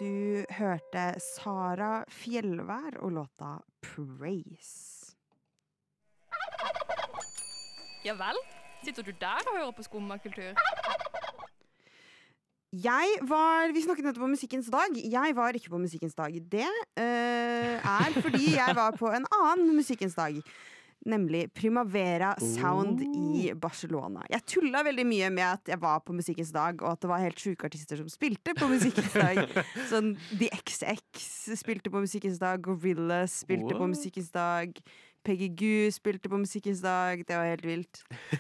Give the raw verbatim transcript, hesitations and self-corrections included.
Du hørte Sara Fjellvær og låta Praise. Ja vel? Sitter du der og hører på Skummakultur? Jeg var, vi snakket nettopp om Musikkens dag. Jeg var ikke på Musikkens dag. Det uh, er fordi jeg var på en annen Musikkens dag. Nemlig Primavera Sound oh. i Barcelona. Jeg tullet veldig mye med at jeg var på Musikkens dag, og at det var helt syke artister som spilte på Musikkens dag. Sånn The X X spilte på Musikkens dag, Gorillaz spilte What? på Musikkens dag, Peggy Goo spilte på Musikkens dag. Det var helt vilt.